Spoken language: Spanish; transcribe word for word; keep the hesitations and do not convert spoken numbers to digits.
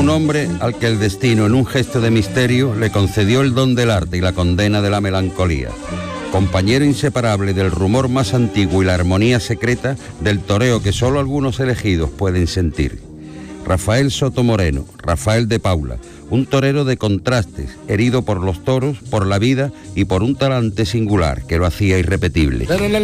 un hombre al que el destino, en un gesto de misterio, le concedió el don del arte y la condena de la melancolía. Compañero inseparable del rumor más antiguo y la armonía secreta del toreo que solo algunos elegidos pueden sentir. Rafael Soto Moreno, Rafael de Paula, un torero de contrastes, herido por los toros, por la vida y por un talante singular que lo hacía irrepetible.